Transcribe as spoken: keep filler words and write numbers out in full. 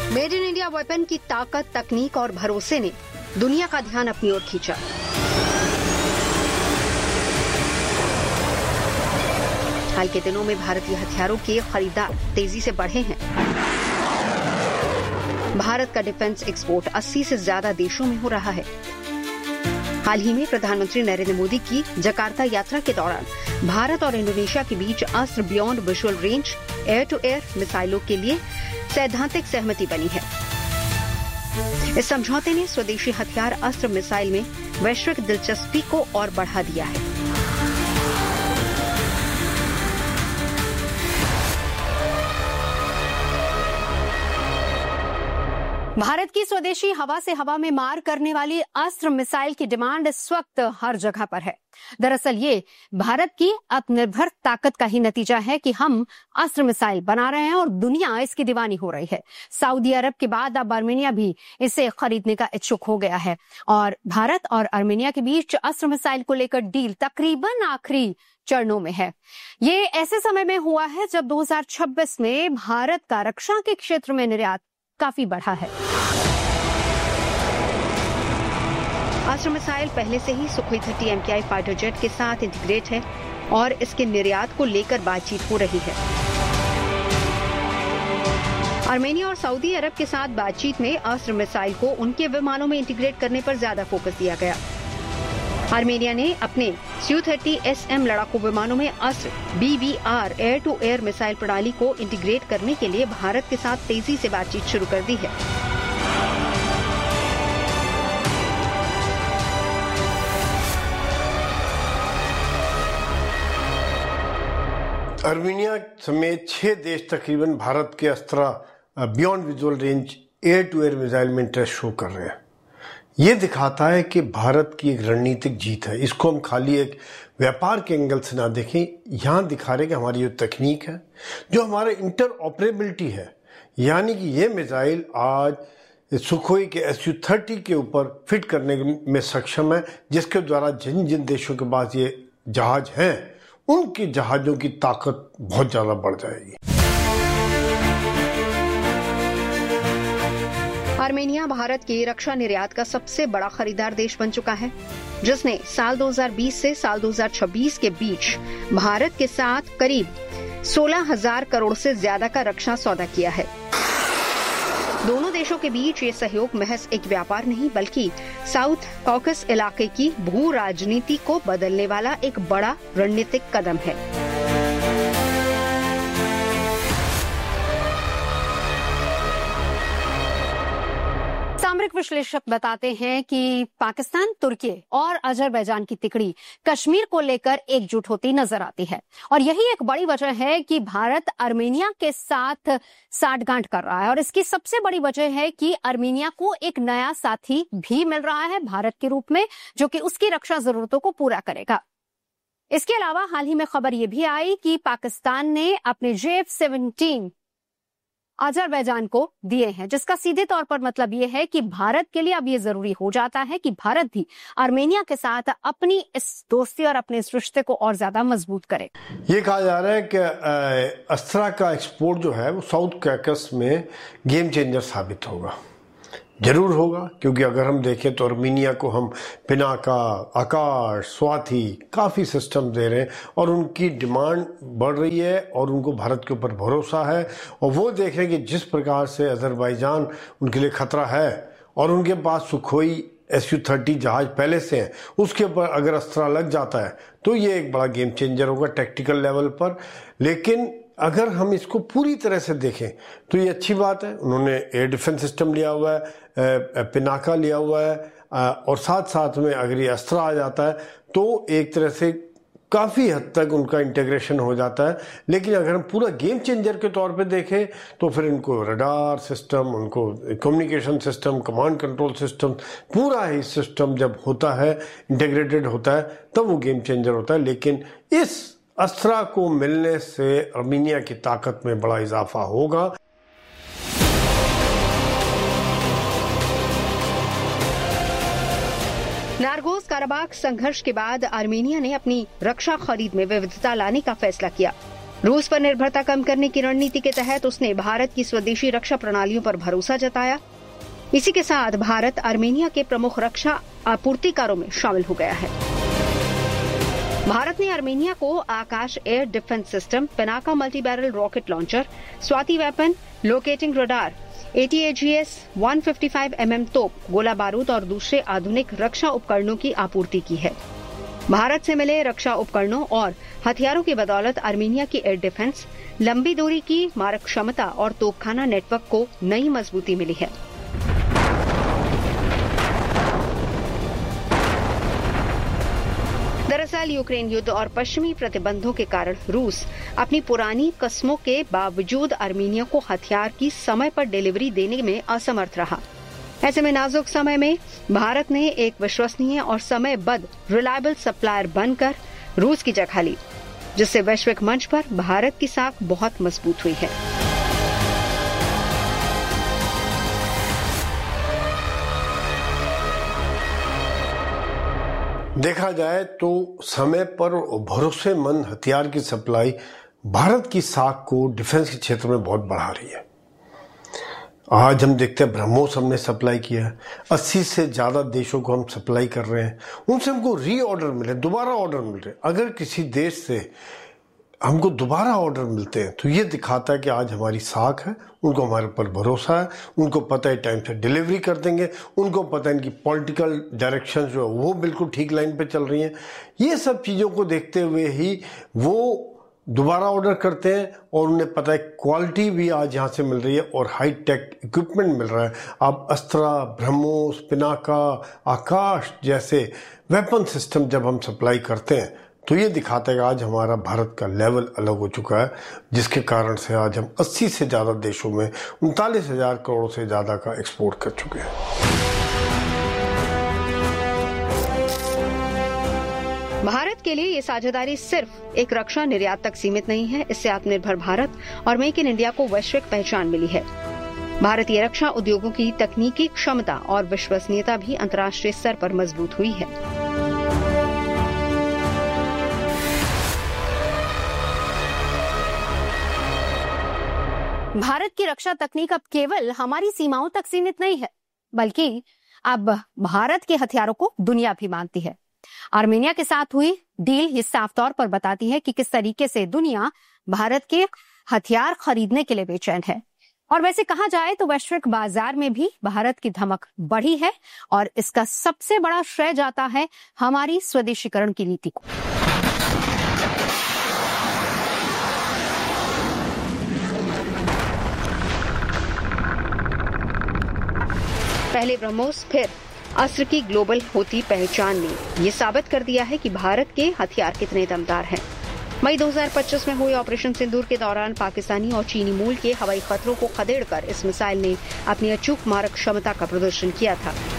Made in India weapon की ताकत, तकनीक और भरोसे ने दुनिया का ध्यान अपनी ओर खींचा। हाल के दिनों में भारतीय हथियारों के खरीदार तेजी से बढ़े हैं। भारत का डिफेंस एक्सपोर्ट अस्सी से ज्यादा देशों में हो रहा है। हाल ही में प्रधानमंत्री नरेंद्र मोदी की जकार्ता यात्रा के दौरान भारत और इंडोनेशिया के बीच अस्त्र beyond visual range air to air मिसाइलों के लिए सैद्धांतिक सहमति बनी है। इस समझौते ने स्वदेशी हथियार अस्त्र मिसाइल में वैश्विक दिलचस्पी को और बढ़ा दिया है। भारत की स्वदेशी हवा से हवा में मार करने वाली अस्त्र मिसाइल की डिमांड इस वक्त हर जगह पर है। दरअसल ये भारत की आत्मनिर्भर ताकत का ही नतीजा है कि हम अस्त्र मिसाइल बना रहे हैं और दुनिया इसकी दीवानी हो रही है। सऊदी अरब के बाद अब आर्मेनिया भी इसे खरीदने का इच्छुक हो गया है और भारत और आर्मेनिया के बीच अस्त्र मिसाइल को लेकर डील तकरीबन आखिरी चरणों में है। ये ऐसे समय में हुआ है जब दो हज़ार छब्बीस में भारत का रक्षा के क्षेत्र में निर्यात काफी बढ़ा है। अस्त्र मिसाइल पहले से ही सुखोई थर्टी एम के आई फाइटर जेट के साथ इंटीग्रेट है और इसके निर्यात को लेकर बातचीत हो रही है। आर्मेनिया और सऊदी अरब के साथ बातचीत में अस्त्र मिसाइल को उनके विमानों में इंटीग्रेट करने पर ज्यादा फोकस दिया गया। आर्मेनिया ने अपने स्यू थर्टी एस एम लड़ाकू विमानों में अस्त्र B we are air to air missile प्रणाली को इंटीग्रेट करने के लिए भारत के साथ तेजी से बातचीत शुरू कर दी है। आर्मेनिया समेत छह देश तकरीबन भारत के अस्त्र beyond visual range air to air missile में इंटरेस्ट शो कर रहे हैं। ये दिखाता है कि भारत की एक रणनीतिक जीत है। इसको हम खाली एक व्यापार के एंगल से ना देखें, यहाँ दिखा रहे कि हमारी जो तकनीक है, जो हमारा इंटर ऑपरेबिलिटी है, यानी कि ये मिसाइल आज सुखोई के एस यू थर्टी के ऊपर फिट करने में सक्षम है, जिसके द्वारा जिन जिन देशों के पास ये जहाज हैं उनके जहाजों की ताकत बहुत ज्यादा बढ़ जाएगी। आर्मेनिया भारत के रक्षा निर्यात का सबसे बड़ा खरीदार देश बन चुका है, जिसने साल दो हज़ार बीस से साल दो हज़ार छब्बीस के बीच भारत के साथ करीब सोलह हज़ार करोड़ से ज्यादा का रक्षा सौदा किया है। दोनों देशों के बीच ये सहयोग महज एक व्यापार नहीं बल्कि साउथ कॉकस इलाके की भू राजनीति को बदलने वाला एक बड़ा रणनीतिक कदम है। सामरिक विश्लेषक बताते हैं कि पाकिस्तान, तुर्की और अजरबैजान की तिकड़ी कश्मीर को लेकर एकजुट होती नजर आती है और यही एक बड़ी वजह है कि भारत आर्मेनिया के साथ साठगांठ कर रहा है। और इसकी सबसे बड़ी वजह है कि आर्मेनिया को एक नया साथी भी मिल रहा है भारत के रूप में, जो कि उसकी रक्षा जरूरतों को पूरा करेगा। इसके अलावा हाल ही में खबर यह भी आई कि पाकिस्तान ने अपने जे एफ सेवनटीन अजरबैजान को दिए हैं, जिसका सीधे तौर पर मतलब ये है कि भारत के लिए अब ये जरूरी हो जाता है कि भारत भी आर्मेनिया के साथ अपनी इस दोस्ती और अपने इस रिश्ते को और ज्यादा मजबूत करे। ये कहा जा रहा है कि अस्त्रा का एक्सपोर्ट जो है वो साउथ कॉकस में गेम चेंजर साबित होगा। जरूर होगा, क्योंकि अगर हम देखें तो आर्मेनिया को हम पिनाका, आकाश, स्वाति काफ़ी सिस्टम दे रहे हैं और उनकी डिमांड बढ़ रही है और उनको भारत के ऊपर भरोसा है। और वो देख रहे हैं कि जिस प्रकार से अजरबैजान उनके लिए खतरा है और उनके पास सुखोई एस यू थर्टी जहाज पहले से हैं, उसके ऊपर अगर अस्त्रा लग जाता है तो ये एक बड़ा गेम चेंजर होगा टैक्टिकल लेवल पर। लेकिन अगर हम इसको पूरी तरह से देखें तो ये अच्छी बात है। उन्होंने एयर डिफेंस सिस्टम लिया हुआ है, पिनाका लिया हुआ है और साथ साथ में अगर ये अस्त्रा आ जाता है तो एक तरह से काफ़ी हद तक उनका इंटीग्रेशन हो जाता है। लेकिन अगर हम पूरा गेम चेंजर के तौर पे देखें तो फिर इनको रडार सिस्टम, उनको communication system, command control system, पूरा ही सिस्टम जब होता है, इंटीग्रेटेड होता है, तब वो गेम चेंजर होता है। लेकिन इस अस्त्रा को मिलने से आर्मेनिया की ताकत में बड़ा इजाफा होगा। नारगोस काराबाख संघर्ष के बाद आर्मेनिया ने अपनी रक्षा खरीद में विविधता लाने का फैसला किया। रूस पर निर्भरता कम करने की रणनीति के तहत उसने भारत की स्वदेशी रक्षा प्रणालियों पर भरोसा जताया। इसी के साथ भारत आर्मेनिया के प्रमुख रक्षा आपूर्तिकारों में शामिल हो गया है। भारत ने आर्मेनिया को आकाश air defence system, Pinaka multi barrel rocket launcher, Swati weapon, locating radar, A T A G S एक सौ पचपन एम एम तोप, गोला बारूद और दूसरे आधुनिक रक्षा उपकरणों की आपूर्ति की है। भारत से मिले रक्षा उपकरणों और हथियारों की बदौलत आर्मेनिया की एयर डिफेंस, लंबी दूरी की मारक क्षमता और तोपखाना नेटवर्क को नई मजबूती मिली है। दरअसल यूक्रेन युद्ध और पश्चिमी प्रतिबंधों के कारण रूस अपनी पुरानी कस्मों के बावजूद आर्मेनिया को हथियार की समय पर डिलीवरी देने में असमर्थ रहा। ऐसे में नाजुक समय में भारत ने एक विश्वसनीय और समयबद्ध रिलायबल सप्लायर बनकर रूस की जगह ली, जिससे वैश्विक मंच पर भारत की साख बहुत मजबूत हुई है। देखा जाए तो समय पर भरोसेमंद हथियार की सप्लाई भारत की साख को डिफेंस के क्षेत्र में बहुत बढ़ा रही है। आज हम देखते हैं ब्रह्मोस हमने सप्लाई किया है, अस्सी से ज्यादा देशों को हम सप्लाई कर रहे हैं, उनसे हमको री ऑर्डर मिले, दोबारा ऑर्डर मिल रहे। अगर किसी देश से हमको दोबारा ऑर्डर मिलते हैं तो ये दिखाता है कि आज हमारी साख है, उनको हमारे ऊपर भरोसा है, उनको पता है टाइम से डिलीवरी कर देंगे, उनको पता है इनकी पॉलिटिकल डायरेक्शन जो है वो बिल्कुल ठीक लाइन पे चल रही हैं। ये सब चीज़ों को देखते हुए ही वो दोबारा ऑर्डर करते हैं और उन्हें पता है क्वालिटी भी आज यहाँ से मिल रही है और हाई टेक इक्विपमेंट मिल रहा है। अब अस्त्रा, ब्रह्मोस, पिनाका, आकाश जैसे वेपन सिस्टम जब हम सप्लाई करते हैं तो ये दिखाता है कि आज हमारा भारत का लेवल अलग हो चुका है, जिसके कारण से आज हम अस्सी से ज़्यादा देशों में उनतालीस हजार करोड़ से ज़्यादा का एक्सपोर्ट कर चुके हैं। भारत के लिए ये साझेदारी सिर्फ एक रक्षा निर्यात तक सीमित नहीं है। इससे आत्मनिर्भर भारत और मेक इन इंडिया को वैश्विक पहचान मिली है। भारतीय रक्षा उद्योगों की तकनीकी क्षमता और विश्वसनीयता भी अंतर्राष्ट्रीय स्तर पर मजबूत हुई है। भारत की रक्षा तकनीक अब केवल हमारी सीमाओं तक सीमित नहीं है, बल्कि अब भारत के हथियारों को दुनिया भी मानती है। आर्मेनिया के साथ हुई डील ये साफ तौर पर बताती है कि किस तरीके से दुनिया भारत के हथियार खरीदने के लिए बेचैन है। और वैसे कहा जाए तो वैश्विक बाजार में भी भारत की धमक बढ़ी है और इसका सबसे बड़ा श्रेय जाता है हमारी स्वदेशीकरण की नीति को। पहले ब्रह्मोस फिर अस्त्र की ग्लोबल होती पहचान ने ये साबित कर दिया है कि भारत के हथियार कितने दमदार हैं। मई दो हज़ार पच्चीस में हुए ऑपरेशन सिंदूर के दौरान पाकिस्तानी और चीनी मूल के हवाई खतरों को खदेड़कर इस मिसाइल ने अपनी अचूक मारक क्षमता का प्रदर्शन किया था।